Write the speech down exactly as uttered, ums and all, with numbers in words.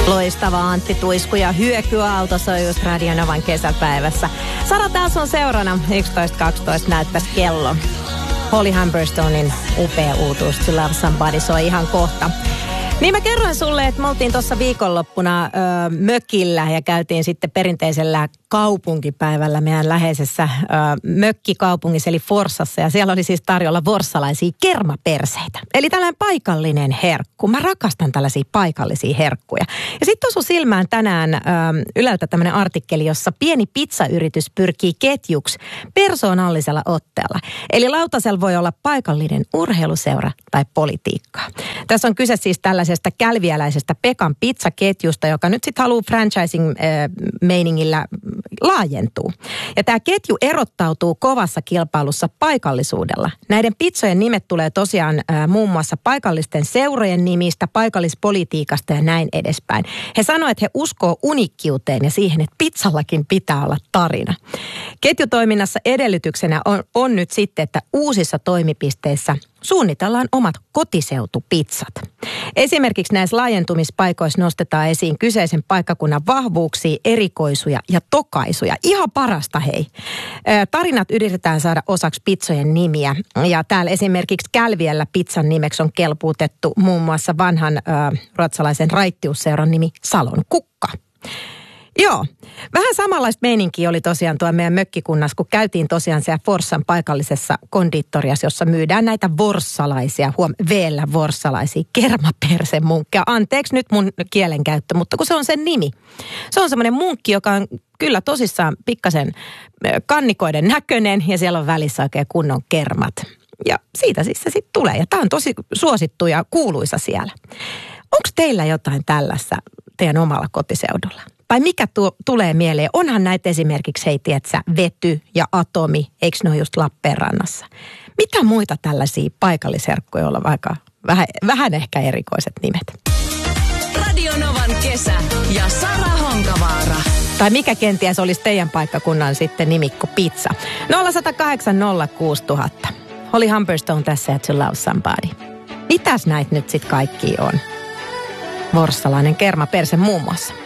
Loistava Antti Tuisku ja Hyökyaalto soi just Radio Novan kesäpäivässä. Sara taas on seurana. yksitoista kaksitoista näyttäisi kello. Holly Humberstonein upea uutuus To Love Somebody soi ihan kohta. Niin mä kerroin sulle, että me oltiin tuossa viikonloppuna ö, mökillä ja käytiin sitten perinteisellä kaupunkipäivällä meidän läheisessä ö, mökkikaupungissa eli Forssassa. Ja siellä oli siis tarjolla vorssalaisia kermaperseitä. Eli tällainen paikallinen herkku. Mä rakastan tällaisia paikallisia herkkuja. Ja sitten osui silmään tänään ö, Yleltä tämmöinen artikkeli, jossa pieni pizzayritys pyrkii ketjuksi persoonallisella otteella. Eli lautasella voi olla paikallinen urheiluseura tai politiikkaa. Tässä on kyse siis tällaisesta kälviäläisestä Pekan pizzaketjusta, joka nyt sitten haluaa franchising-meiningillä laajentua. Ja tämä ketju erottautuu kovassa kilpailussa paikallisuudella. Näiden pizzojen nimet tulee tosiaan äh, muun muassa paikallisten seurojen nimistä, paikallispolitiikasta ja näin edespäin. He sanoivat, että he uskoo unikkiuteen ja siihen, että pizzallakin pitää olla tarina. Ketjutoiminnassa edellytyksenä on, on nyt sitten, että uusissa toimipisteissä suunnitellaan omat kotiseutupizzat. Esimerkiksi näissä laajentumispaikoissa nostetaan esiin kyseisen paikkakunnan vahvuuksia, erikoisuja ja tokaisuja. Ihan parasta hei. Tarinat yritetään saada osaksi pizzojen nimiä. Ja täällä esimerkiksi Kälviällä pizzan nimeksi on kelpuutettu muun muassa vanhan äh, ruotsalaisen raittiusseuran nimi Salon Kukka. Joo, vähän samanlaista meininkiä oli tosiaan tuo meidän mökkikunnassa, kun käytiin tosiaan siellä Forssan paikallisessa konditoriassa, jossa myydään näitä vorssalaisia, huom, veellä vorssalaisia kermapersemunkkeja. Anteeksi nyt mun kielenkäyttö, mutta kun se on sen nimi. Se on semmoinen munkki, joka on kyllä tosissaan pikkasen kannikoiden näköinen ja siellä on välissä oikein kunnon kermat. Ja siitä siis se sitten tulee ja tämä on tosi suosittu ja kuuluisa siellä. Onko teillä jotain tällaista teidän omalla kotiseudulla? Tai mikä tu- tulee mieleen? Onhan näitä esimerkiksi, hei tietsä, Vety ja Atomi, eikö ne ole just Lappeenrannassa? Mitä muita tällaisia paikallisherkkuja olla vaikka vähän, vähän ehkä erikoiset nimet? Radio Novan kesä ja Sara Honkavaara. Tai mikä kenties olisi teidän paikkakunnan sitten nimikko pizza? nolla yksi nolla kahdeksan nolla kuusi nolla nolla nolla. Holly Humberstone tässä ja To Love Somebody. Mitäs näitä nyt sitten kaikki on? Vorssalainen kermaperse muun muassa.